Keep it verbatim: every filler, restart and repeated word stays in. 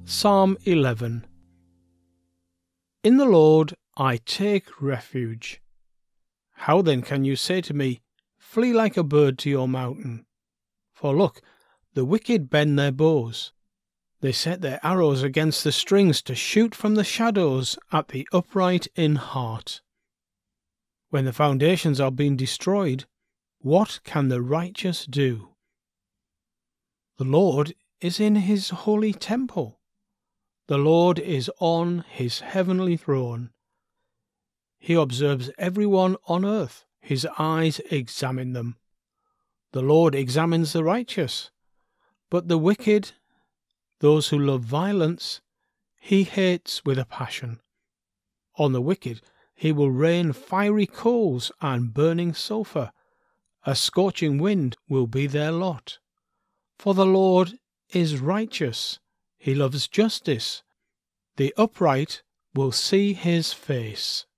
Psalm eleven. In the Lord I take refuge. How then can you say to me, Flee like a bird to your mountain? For look, the wicked bend their bows. They set their arrows against the strings to shoot from the shadows at the upright in heart. When the foundations are being destroyed, what can the righteous do? The Lord is in his holy temple. The Lord is on his heavenly throne. He observes everyone on earth. His eyes examine them. The Lord examines the righteous, but the wicked, those who love violence, he hates with a passion. On the wicked he will rain fiery coals and burning sulphur. A scorching wind will be their lot. For the Lord is righteous. He loves justice. The upright will see his face.